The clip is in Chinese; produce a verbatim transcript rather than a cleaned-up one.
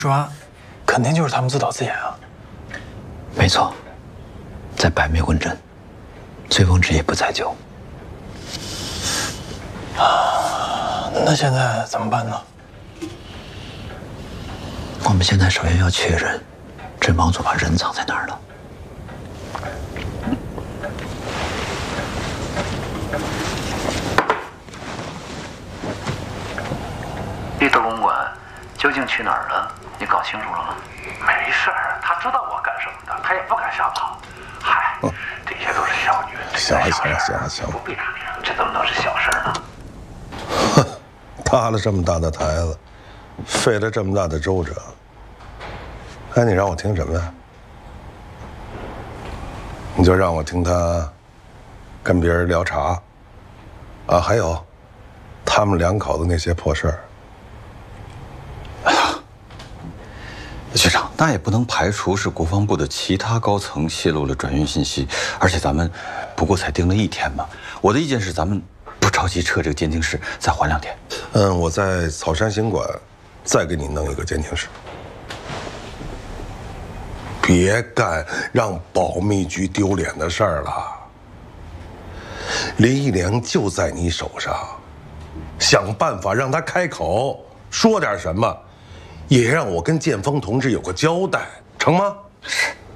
抓，肯定就是他们自导自演啊。 没错，在百媚问诊，醉翁之意不在酒。 啊，那现在怎么办呢？ 我们现在首先要确认，这毛祖把人藏在哪儿了。 绿豆公馆究竟去哪儿了？你搞清楚了吗？ 没事儿，他知道我干什么的，他也不敢瞎跑。嗨，嗯、这些都是小女人。 行了行了行了行了， 不必打听，这怎么能是小事呢？ 哼，搭了这么大的台子，费了这么大的周折，哎，你让我听什么呀？你就让我听他跟别人聊茶，啊，还有他们两口子那些破事儿。 局长，那也不能排除是国防部的其他高层泄露了转运信息，而且咱们不过才盯了一天嘛。我的意见是，咱们不着急撤这个监听室，再缓两天。 嗯，我在草山行馆再给你弄一个监听室。别干让保密局丢脸的事儿了。林一良就在你手上，想办法让他开口说点什么。 也让我跟建峰同志有个交代，成吗？ 是，